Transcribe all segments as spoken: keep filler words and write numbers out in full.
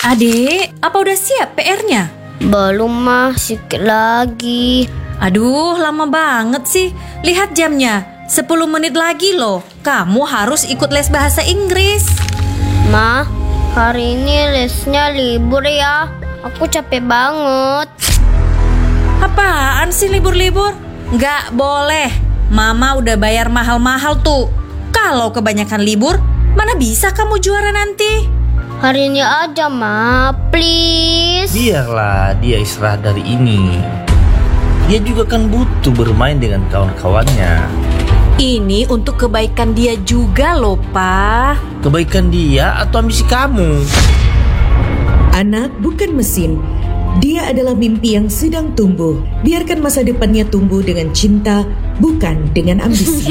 Adek, apa udah siap P R-nya? Belum mah, sikit lagi. Aduh, lama banget sih. Lihat jamnya, sepuluh menit lagi loh. Kamu harus ikut les bahasa Inggris. Ma, hari ini lesnya libur ya. Aku capek banget. Apaan sih libur-libur? Nggak boleh. Mama udah bayar mahal-mahal tuh. Kalau kebanyakan libur, mana bisa kamu juara nanti? Hari ini aja, Ma, please. Biarlah dia istirahat dari ini. Dia juga kan butuh bermain dengan kawan-kawannya. Ini untuk kebaikan dia juga loh, Pak. Kebaikan dia atau ambisi kamu? Anak bukan mesin. Dia adalah mimpi yang sedang tumbuh. Biarkan masa depannya tumbuh dengan cinta, bukan dengan ambisi.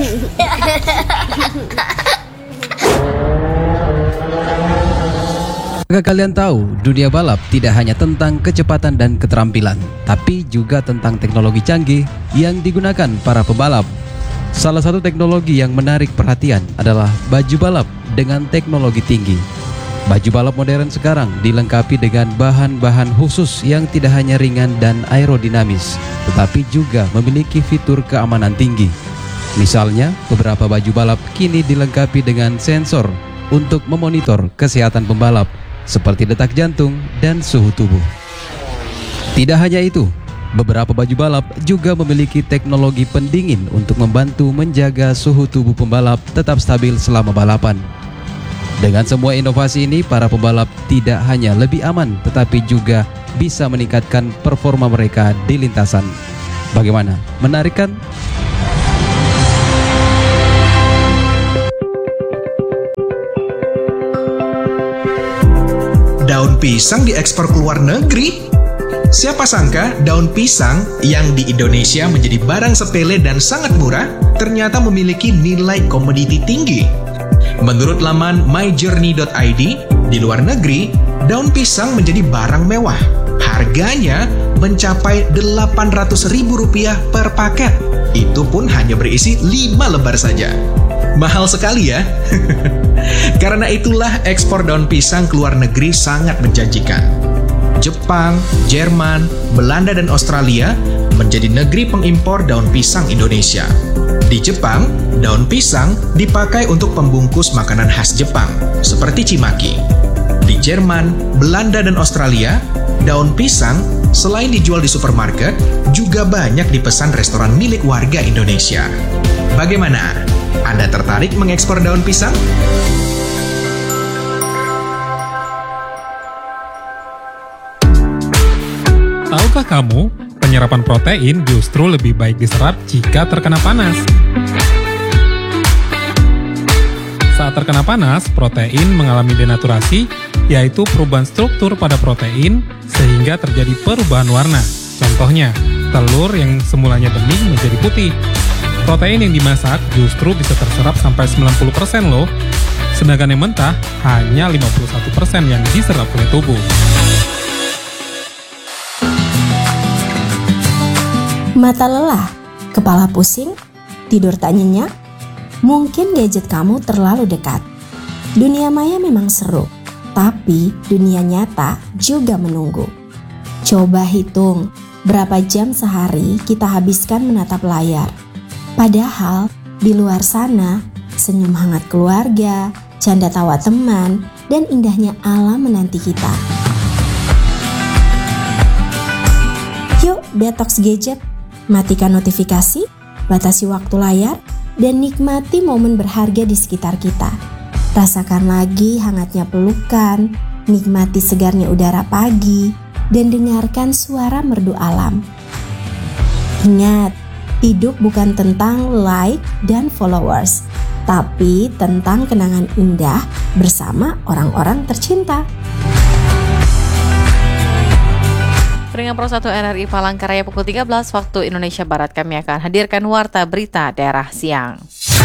Apakah kalian tahu, dunia balap tidak hanya tentang kecepatan dan keterampilan, tapi juga tentang teknologi canggih yang digunakan para pebalap. Salah satu teknologi yang menarik perhatian adalah baju balap dengan teknologi tinggi. Baju balap modern sekarang dilengkapi dengan bahan-bahan khusus yang tidak hanya ringan dan aerodinamis, tetapi juga memiliki fitur keamanan tinggi. Misalnya, beberapa baju balap kini dilengkapi dengan sensor untuk memonitor kesehatan pembalap, seperti detak jantung dan suhu tubuh. Tidak hanya itu, beberapa baju balap juga memiliki teknologi pendingin untuk membantu menjaga suhu tubuh pembalap tetap stabil selama balapan. Dengan semua inovasi ini, para pembalap tidak hanya lebih aman, tetapi juga bisa meningkatkan performa mereka di lintasan. Bagaimana? Menarik kan? Daun pisang diekspor ke luar negeri? Siapa sangka daun pisang yang di Indonesia menjadi barang sepele dan sangat murah ternyata memiliki nilai komoditi tinggi. Menurut laman my journey dot i d, di luar negeri, daun pisang menjadi barang mewah. Harganya mencapai delapan ratus ribu rupiah per paket. Itu pun hanya berisi lima lembar saja. Mahal sekali ya. Karena itulah ekspor daun pisang ke luar negeri sangat menjanjikan. Jepang, Jerman, Belanda, dan Australia menjadi negeri pengimpor daun pisang Indonesia. Di Jepang, daun pisang dipakai untuk pembungkus makanan khas Jepang, seperti cimaki. Di Jerman, Belanda, dan Australia, daun pisang selain dijual di supermarket, juga banyak dipesan restoran milik warga Indonesia. Bagaimana? Anda tertarik mengekspor daun pisang? Tahukah kamu, penyerapan protein justru lebih baik diserap jika terkena panas? Saat terkena panas, protein mengalami denaturasi, yaitu perubahan struktur pada protein sehingga terjadi perubahan warna. Contohnya, telur yang semulanya bening menjadi putih. Protein yang dimasak justru bisa terserap sampai sembilan puluh persen loh, sedangkan yang mentah hanya lima puluh satu persen yang diserap oleh tubuh. Mata lelah, kepala pusing, tidur tak nyenyak, mungkin gadget kamu terlalu dekat. Dunia maya memang seru, tapi dunia nyata juga menunggu. Coba hitung, berapa jam sehari kita habiskan menatap layar. Padahal di luar sana, senyum hangat keluarga, canda tawa teman, dan indahnya alam menanti kita. Yuk detox gadget, matikan notifikasi, batasi waktu layar, dan nikmati momen berharga di sekitar kita. Rasakan lagi hangatnya pelukan, nikmati segarnya udara pagi, dan dengarkan suara merdu alam. Ingat, hidup bukan tentang like dan followers, tapi tentang kenangan indah bersama orang-orang tercinta. Peringatan Pro satu R R I Palangkaraya pukul tiga belas waktu Indonesia Barat, kami akan hadirkan Warta Berita Daerah Siang.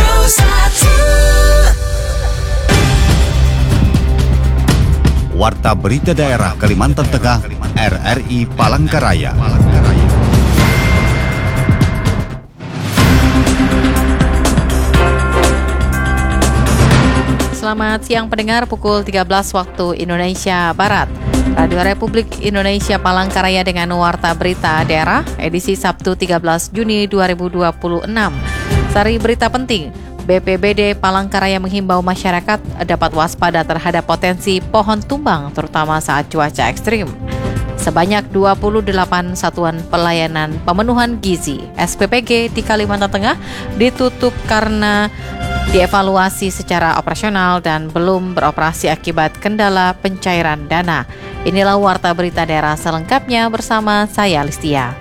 Warta Berita Daerah Kalimantan Tengah R R I Palangkaraya. selamat siang pendengar, pukul tiga belas waktu Indonesia Barat. Radio Republik Indonesia Palangkaraya dengan Warta Berita Daerah, edisi Sabtu tiga belas Juni dua ribu dua puluh enam. Sari berita penting, B P B D Palangkaraya menghimbau masyarakat dapat waspada terhadap potensi pohon tumbang, terutama saat cuaca ekstrim. Sebanyak dua puluh delapan satuan pelayanan pemenuhan gizi S P P G di Kalimantan Tengah ditutup karena dievaluasi secara operasional dan belum beroperasi akibat kendala pencairan dana. Inilah Warta Berita Daerah selengkapnya bersama saya Listia.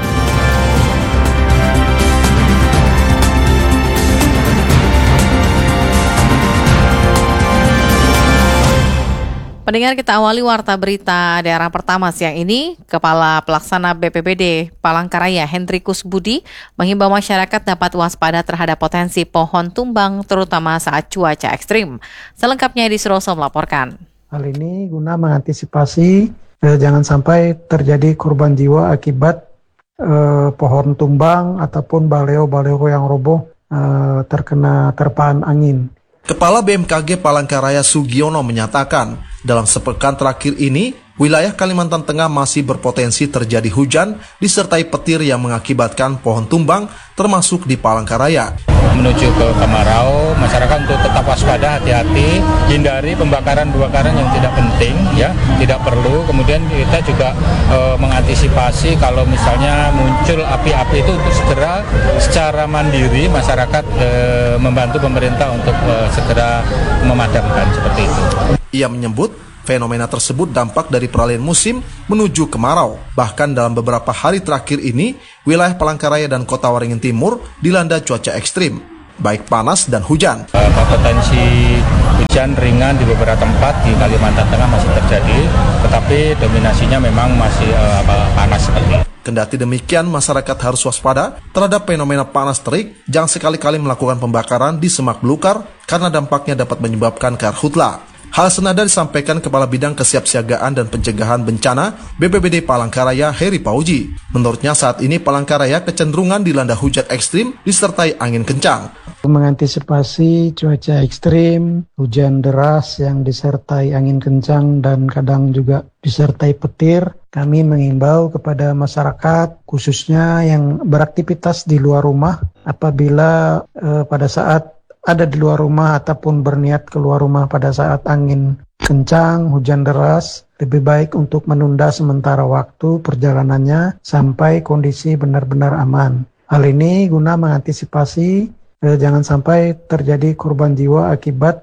Pendengar, kita awali Warta Berita Daerah pertama siang ini. Kepala Pelaksana B P B D Palangkaraya Hendrikus Budi menghimbau masyarakat dapat waspada terhadap potensi pohon tumbang terutama saat cuaca ekstrim. Selengkapnya Edi Suroso melaporkan. Hal ini guna mengantisipasi eh, jangan sampai terjadi korban jiwa akibat eh, pohon tumbang ataupun baleo-baleo yang roboh eh, terkena terpaan angin. Kepala B M K G Palangkaraya Sugiono menyatakan, dalam sepekan terakhir ini, wilayah Kalimantan Tengah masih berpotensi terjadi hujan disertai petir yang mengakibatkan pohon tumbang, termasuk di Palangkaraya. Menuju ke kemarau, masyarakat untuk tetap waspada, hati-hati, hindari pembakaran-pembakaran yang tidak penting, ya, tidak perlu. Kemudian kita juga e, mengantisipasi kalau misalnya muncul api-api itu untuk segera secara mandiri masyarakat e, membantu pemerintah untuk e, segera memadamkan seperti itu. Ia menyebut fenomena tersebut dampak dari peralihan musim menuju kemarau. Bahkan dalam beberapa hari terakhir ini, wilayah Palangkaraya dan Kota Waringin Timur dilanda cuaca ekstrim, baik panas dan hujan. Potensi hujan ringan di beberapa tempat di Kalimantan Tengah masih terjadi, tetapi dominasinya memang masih uh, panas seperti. Kendati demikian, masyarakat harus waspada terhadap fenomena panas terik, jangan sekali-kali melakukan pembakaran di semak belukar karena dampaknya dapat menyebabkan karhutla. Hal senada disampaikan Kepala Bidang Kesiapsiagaan dan Pencegahan Bencana B P B D Palangkaraya Heri Pauji. Menurutnya saat ini Palangkaraya kecenderungan dilanda hujan ekstrim disertai angin kencang. Mengantisipasi cuaca ekstrim, hujan deras yang disertai angin kencang dan kadang juga disertai petir, kami mengimbau kepada masyarakat khususnya yang beraktivitas di luar rumah apabila eh, pada saat ada di luar rumah ataupun berniat keluar rumah pada saat angin kencang, hujan deras, lebih baik untuk menunda sementara waktu perjalanannya sampai kondisi benar-benar aman. Hal ini guna mengantisipasi eh, jangan sampai terjadi korban jiwa akibat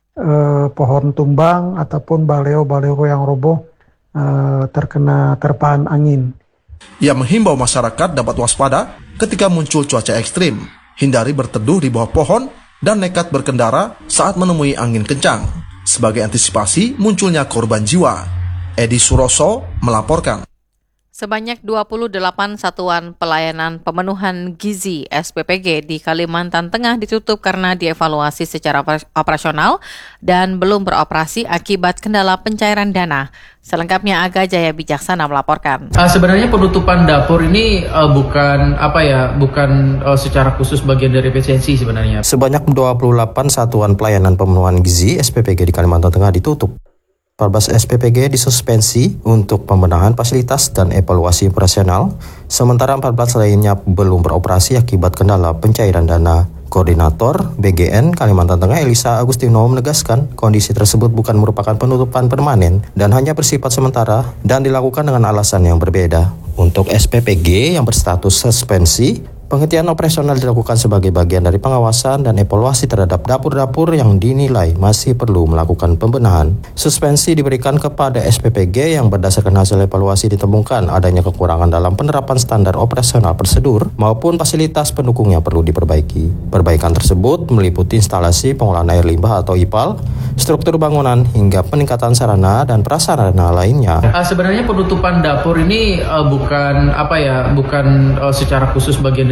eh, pohon tumbang ataupun baleo-baleo yang roboh eh, terkena terpaan angin. Ia menghimbau masyarakat dapat waspada ketika muncul cuaca ekstrim, hindari berteduh di bawah pohon, dan nekat berkendara saat menemui angin kencang, sebagai antisipasi munculnya korban jiwa. Edi Suroso melaporkan. Sebanyak dua puluh delapan satuan pelayanan pemenuhan gizi S P P G di Kalimantan Tengah ditutup karena dievaluasi secara operasional dan belum beroperasi akibat kendala pencairan dana. Selengkapnya Aga Jaya Bijaksana melaporkan. Uh, sebenarnya penutupan dapur ini uh, bukan apa ya, bukan uh, secara khusus bagian dari efisiensi sebenarnya. Sebanyak dua puluh delapan satuan pelayanan pemenuhan gizi S P P G di Kalimantan Tengah ditutup. empat belas S P P G disuspensi untuk pembenahan fasilitas dan evaluasi operasional, sementara empat belas lainnya belum beroperasi akibat kendala pencairan dana. Koordinator B G N Kalimantan Tengah Elisa Agustino menegaskan kondisi tersebut bukan merupakan penutupan permanen dan hanya bersifat sementara dan dilakukan dengan alasan yang berbeda. Untuk S P P G yang berstatus suspensi, penghentian operasional dilakukan sebagai bagian dari pengawasan dan evaluasi terhadap dapur-dapur yang dinilai masih perlu melakukan pembenahan. Suspensi diberikan kepada S P P G yang berdasarkan hasil evaluasi ditemukan adanya kekurangan dalam penerapan standar operasional prosedur maupun fasilitas pendukung yang perlu diperbaiki. Perbaikan tersebut meliputi instalasi pengolahan air limbah atau I P A L, struktur bangunan hingga peningkatan sarana dan prasarana lainnya. Uh, sebenarnya penutupan dapur ini uh, bukan apa ya, bukan uh, secara khusus bagian dari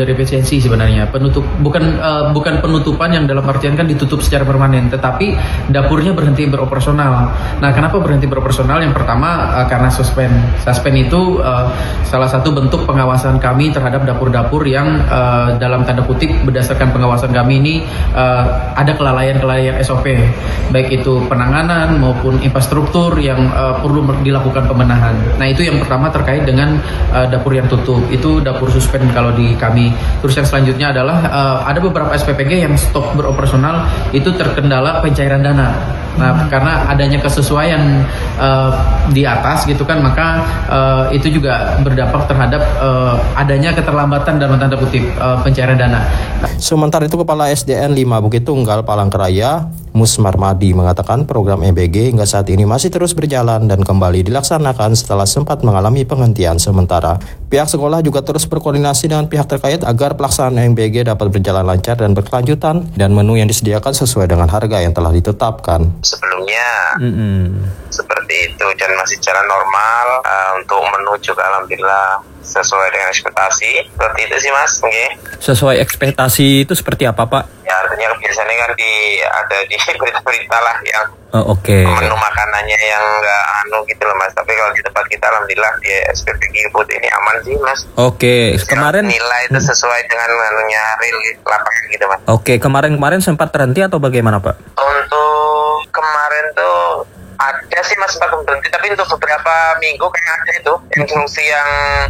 dari efisiensi sebenarnya. Penutup bukan uh, bukan penutupan yang dalam artian kan ditutup secara permanen, tetapi dapurnya berhenti beroperasional. Nah, kenapa berhenti beroperasional? Yang pertama uh, karena suspend. Suspend itu uh, salah satu bentuk pengawasan kami terhadap dapur-dapur yang uh, dalam tanda kutip berdasarkan pengawasan kami ini uh, ada kelalaian-kelalaian S O P, baik itu penanganan maupun infrastruktur yang uh, perlu dilakukan pembenahan. Nah, itu yang pertama terkait dengan uh, dapur yang tutup. Itu dapur suspend kalau di kami. Terus yang selanjutnya adalah uh, ada beberapa S P P G yang stop beroperasional itu terkendala pencairan dana. Nah, hmm. karena adanya kesesuaian uh, di atas gitu kan, maka uh, itu juga berdampak terhadap uh, adanya keterlambatan dalam tanda kutip uh, pencairan dana. Sementara itu Kepala S D N lima Bukit Tunggal Palangkaraya, Musmar Madi mengatakan program E B G hingga saat ini masih terus berjalan dan kembali dilaksanakan setelah sempat mengalami penghentian sementara. Pihak sekolah juga terus berkoordinasi dengan pihak terkait agar pelaksanaan E B G dapat berjalan lancar dan berkelanjutan dan menu yang disediakan sesuai dengan harga yang telah ditetapkan. Sebelumnya Mm-hmm. seperti itu dan masih jalan normal. Uh, untuk menu juga alhamdulillah sesuai dengan ekspektasi. Seperti itu sih Mas. Okay. Sesuai ekspektasi itu seperti apa Pak? Ya artinya biasanya kan di ada di berita-berita lah yang oh, oke. Okay. Menu makanannya yang enggak anu gitu loh Mas. Tapi kalau di tempat kita alhamdulillah di S P P G Food ini aman sih Mas. Oke, okay. Kemarin nilai itu sesuai dengan menunya real lapangan gitu Mas. Oke, okay. Kemarin-kemarin sempat terhenti atau bagaimana Pak? Untuk kemarin tuh ada sih Mas sempat berhenti, tapi untuk beberapa minggu kayak ada itu yang fungsi yang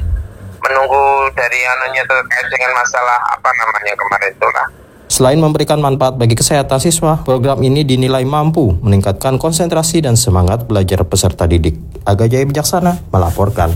menunggu dari anunya terkait dengan masalah apa namanya kemarin itu lah. Selain memberikan manfaat bagi kesehatan siswa, program ini dinilai mampu meningkatkan konsentrasi dan semangat belajar peserta didik. Aga Jaya Bijaksana melaporkan.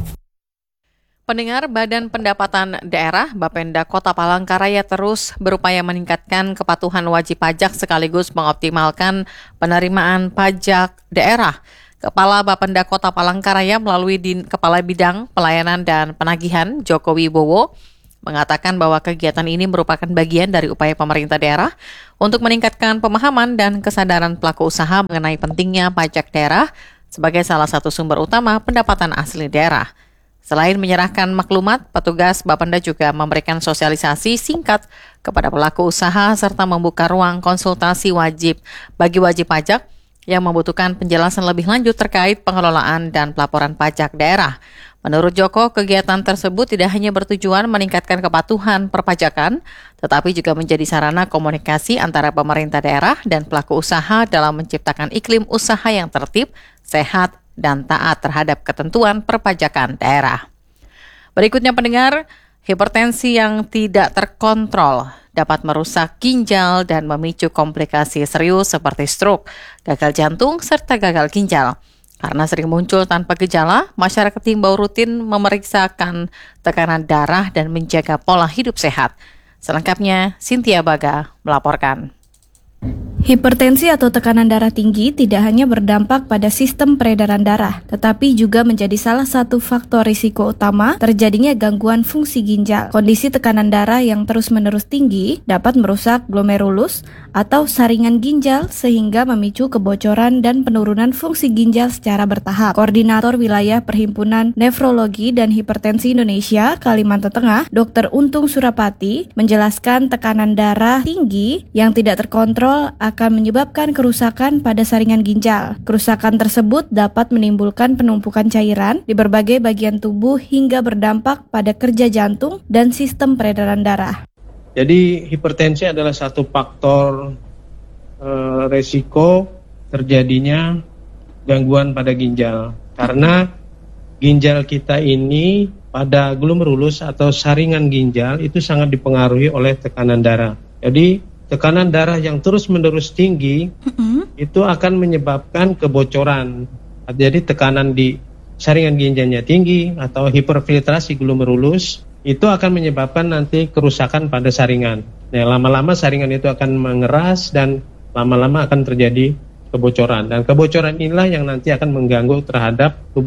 Pendengar, Badan Pendapatan Daerah Bapenda Kota Palangkaraya terus berupaya meningkatkan kepatuhan wajib pajak sekaligus mengoptimalkan penerimaan pajak daerah. Kepala Bapenda Kota Palangkaraya melalui Din Kepala Bidang Pelayanan dan Penagihan Joko Wibowo mengatakan bahwa kegiatan ini merupakan bagian dari upaya pemerintah daerah untuk meningkatkan pemahaman dan kesadaran pelaku usaha mengenai pentingnya pajak daerah sebagai salah satu sumber utama pendapatan asli daerah. Selain menyerahkan maklumat, petugas Bapenda juga memberikan sosialisasi singkat kepada pelaku usaha serta membuka ruang konsultasi wajib bagi wajib pajak yang membutuhkan penjelasan lebih lanjut terkait pengelolaan dan pelaporan pajak daerah. Menurut Joko, kegiatan tersebut tidak hanya bertujuan meningkatkan kepatuhan perpajakan, tetapi juga menjadi sarana komunikasi antara pemerintah daerah dan pelaku usaha dalam menciptakan iklim usaha yang tertib, sehat, dan taat terhadap ketentuan perpajakan daerah. Berikutnya pendengar, hipertensi yang tidak terkontrol dapat merusak ginjal dan memicu komplikasi serius seperti stroke, gagal jantung, serta gagal ginjal. Karena sering muncul tanpa gejala, masyarakat diimbau rutin memeriksakan tekanan darah dan menjaga pola hidup sehat. Selengkapnya, Cynthia Baga melaporkan. Hipertensi atau tekanan darah tinggi tidak hanya berdampak pada sistem peredaran darah, tetapi juga menjadi salah satu faktor risiko utama terjadinya gangguan fungsi ginjal. Kondisi tekanan darah yang terus-menerus tinggi dapat merusak glomerulus atau saringan ginjal sehingga memicu kebocoran dan penurunan fungsi ginjal secara bertahap. Koordinator Wilayah Perhimpunan Nefrologi dan Hipertensi Indonesia Kalimantan Tengah, Dokter Untung Surapati, menjelaskan tekanan darah tinggi yang tidak terkontrol akan menyebabkan kerusakan pada saringan ginjal. Kerusakan tersebut dapat menimbulkan penumpukan cairan di berbagai bagian tubuh hingga berdampak pada kerja jantung dan sistem peredaran darah. Jadi hipertensi adalah satu faktor e, resiko terjadinya gangguan pada ginjal. Karena ginjal kita ini pada glomerulus atau saringan ginjal itu sangat dipengaruhi oleh tekanan darah. Jadi tekanan darah yang terus-menerus tinggi mm-hmm. itu akan menyebabkan kebocoran. Jadi tekanan di saringan ginjalnya tinggi atau hiperfiltrasi glomerulus itu akan menyebabkan nanti kerusakan pada saringan. Nah, lama-lama saringan itu akan mengeras dan lama-lama akan terjadi kebocoran. Dan kebocoran inilah yang nanti akan mengganggu terhadap tubuh.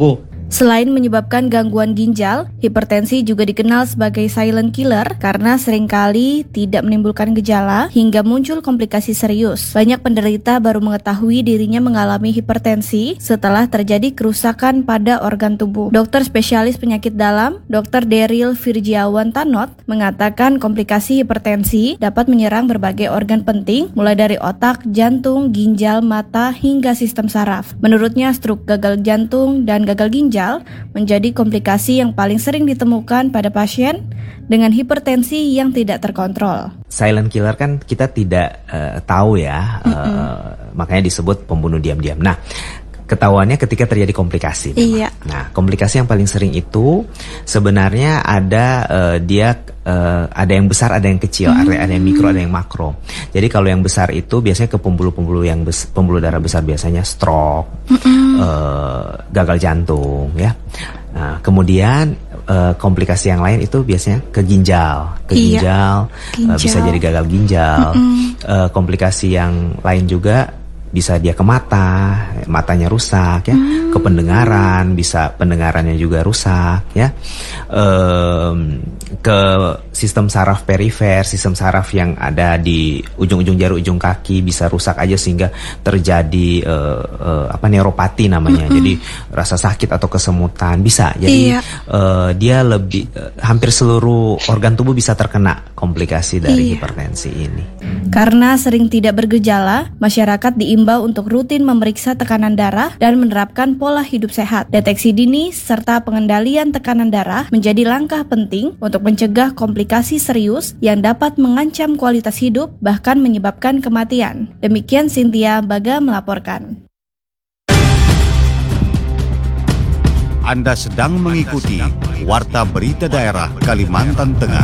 Selain menyebabkan gangguan ginjal, hipertensi juga dikenal sebagai silent killer karena seringkali tidak menimbulkan gejala hingga muncul komplikasi serius. Banyak penderita baru mengetahui dirinya mengalami hipertensi setelah terjadi kerusakan pada organ tubuh. Dokter spesialis penyakit dalam, Dokter Daryl Virgiawan Tanot, mengatakan komplikasi hipertensi dapat menyerang berbagai organ penting, mulai dari otak, jantung, ginjal, mata, hingga sistem saraf. Menurutnya, stroke, gagal jantung, dan gagal ginjal menjadi komplikasi yang paling sering ditemukan pada pasien dengan hipertensi yang tidak terkontrol. Silent killer kan kita tidak uh, tahu ya, uh, mm-hmm. makanya disebut pembunuh diam-diam. Nah, ketahuannya ketika terjadi komplikasi. Iya. Nah, komplikasi yang paling sering itu sebenarnya ada uh, dia uh, ada yang besar, ada yang kecil, mm. ada, ada yang mikro, ada yang makro. Jadi kalau yang besar itu biasanya ke pembuluh-pembuluh yang bes, pembuluh darah besar, biasanya stroke, uh, gagal jantung, ya. Nah, kemudian uh, komplikasi yang lain itu biasanya ke ginjal, ke ginjal, iya. ginjal. Uh, bisa jadi gagal ginjal. Uh, komplikasi yang lain juga bisa dia ke mata, matanya rusak ya, hmm. ke pendengaran, bisa pendengarannya juga rusak ya, ehm, ke sistem saraf perifer, sistem saraf yang ada di ujung-ujung jari, ujung kaki bisa rusak aja sehingga terjadi uh, uh, apa neuropati namanya, hmm. jadi rasa sakit atau kesemutan bisa, jadi iya. uh, dia lebih uh, hampir seluruh organ tubuh bisa terkena komplikasi dari iya. hipertensi ini. Karena sering tidak bergejala, masyarakat diimbau untuk rutin memeriksa tekanan darah dan menerapkan pola hidup sehat. Deteksi dini serta pengendalian tekanan darah menjadi langkah penting untuk mencegah komplikasi serius yang dapat mengancam kualitas hidup bahkan menyebabkan kematian. Demikian Cynthia Baga melaporkan. Anda sedang mengikuti Warta Berita Daerah Kalimantan Tengah.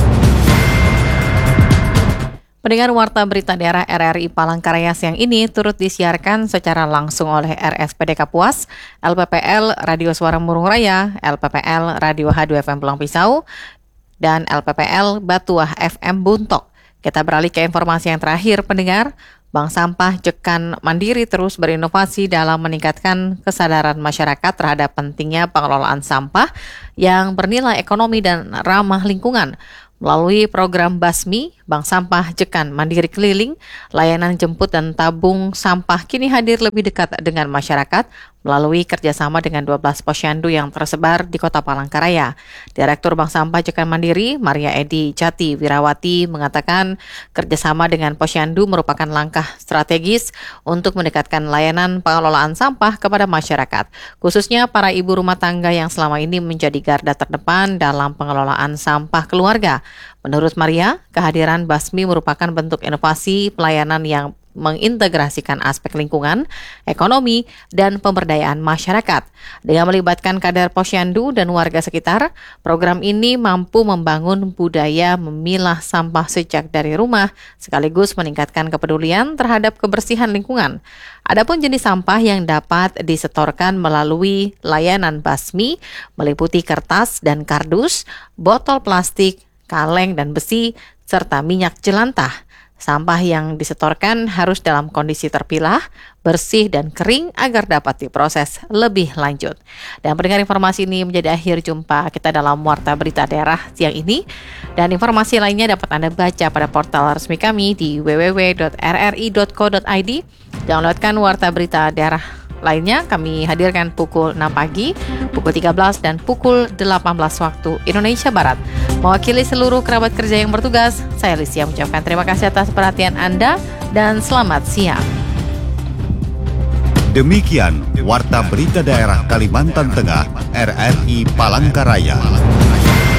Pendengar Warta Berita Daerah R R I Palangkaraya siang ini turut disiarkan secara langsung oleh R S P D Kapuas, L P P L Radio Suara Murung Raya, L P P L Radio H dua F M Pulang Pisau, dan L P P L Batuah F M Buntok. Kita beralih ke informasi yang terakhir, pendengar. Bank Sampah Jekan Mandiri terus berinovasi dalam meningkatkan kesadaran masyarakat terhadap pentingnya pengelolaan sampah yang bernilai ekonomi dan ramah lingkungan. Melalui program Basmi, Bank Sampah Jekan Mandiri Keliling, layanan jemput dan tabung sampah kini hadir lebih dekat dengan masyarakat melalui kerjasama dengan dua belas posyandu yang tersebar di Kota Palangkaraya. Direktur Bank Sampah Jekan Mandiri, Maria Edi Jati Wirawati, mengatakan kerjasama dengan posyandu merupakan langkah strategis untuk mendekatkan layanan pengelolaan sampah kepada masyarakat, khususnya para ibu rumah tangga yang selama ini menjadi garda terdepan dalam pengelolaan sampah keluarga. Menurut Maria, kehadiran Basmi merupakan bentuk inovasi pelayanan yang mengintegrasikan aspek lingkungan, ekonomi, dan pemberdayaan masyarakat. Dengan melibatkan kader posyandu dan warga sekitar, program ini mampu membangun budaya memilah sampah sejak dari rumah, sekaligus meningkatkan kepedulian terhadap kebersihan lingkungan. Adapun jenis sampah yang dapat disetorkan melalui layanan Basmi meliputi kertas dan kardus, botol plastik, kaleng dan besi, serta minyak jelantah. Sampah yang disetorkan harus dalam kondisi terpilah, bersih dan kering agar dapat diproses lebih lanjut. Dan pendengar, informasi ini menjadi akhir jumpa kita dalam Warta Berita Daerah siang ini. Dan informasi lainnya dapat Anda baca pada portal resmi kami di w w w dot r r i dot co dot i d. Downloadkan Warta Berita Daerah lainnya kami hadirkan pukul enam pagi, pukul tiga belas, dan pukul delapan belas waktu Indonesia Barat. Mewakili seluruh kerabat kerja yang bertugas, saya Lysia mengucapkan terima kasih atas perhatian Anda dan selamat siang. Demikian Warta Berita Daerah Kalimantan Tengah R R I Palangkaraya.